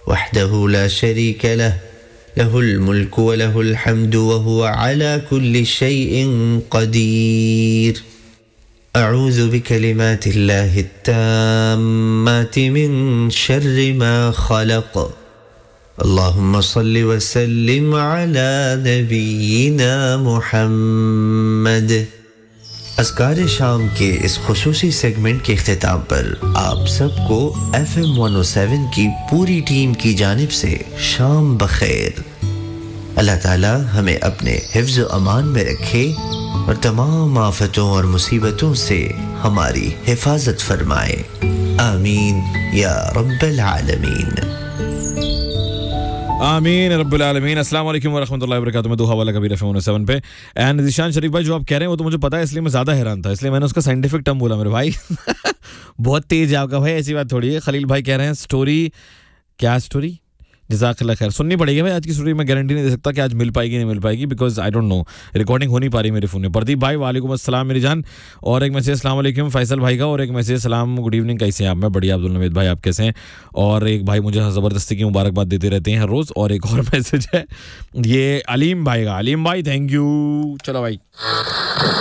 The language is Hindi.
वहदहु ला शरीका लह लहुल मुल्कु व लहुल हम्दु व हुवा अला कुल्लि शैइन क़दीर। अऊज़ु बिकलिमातिल्लाहि त्ताम्माति मिन शर्रि मा खलक़। अल्लाहुम्मा सल्लि व सल्लिम अला नबीना मुहम्मद। अस्कार शाम के इस खुसूसी सेगमेंट के इख्तिताम पर आप सबको FM 107 की पूरी टीम की जानिब से शाम बखैर। अल्लाह ताला हमें अपने हिफ्ज़ अमान में रखे और तमाम आफतों और मुसीबतों से हमारी हिफाजत फरमाए। आमीन या रब्बल आलमीन। आमीन रब्बुल आलमीन। अस्सलाम वालेकुम व रहमतुल्लाहि व बरकातुहू। मैं दुआ वाला कबीर FM 107 पे एंड ज़ीशान शरीफ भाई जो आप कह रहे हैं वो तो मुझे पता है, इसलिए मैं ज़्यादा हैरान था, इसलिए मैंने उसका साइंटिफिक टर्म बोला मेरे भाई। बहुत तेज है आपका भाई, ऐसी बात थोड़ी है। खलील भाई कह रहे हैं स्टोरी, क्या स्टोरी? जज़ाकल्लाह खैर, सुननी पड़ेगी भाई आज की स्टोरी। मैं गारंटी नहीं दे सकता कि आज मिल पाएगी नहीं मिल पाएगी, because I don't know, recording हो नहीं पा रही मेरे फ़ोन में। प्रदीप भाई वालेकुम अस्सलाम मेरी जान, और एक मैसेज अस्सलाम वालेकुम फैसल भाई का, और एक मैसेज सलाम गुड इवनिंग कैसे हैं आप? मैं बढ़िया अब्दुल नवीद भाई, आप कैसे हैं? और एक भाई मुझे ज़बरदस्ती की मुबारकबाद देते रहते हैं हर रोज़, और एक और मैसेज है ये अलीम भाई का। अलीम भाई थैंक यू। चलो भाई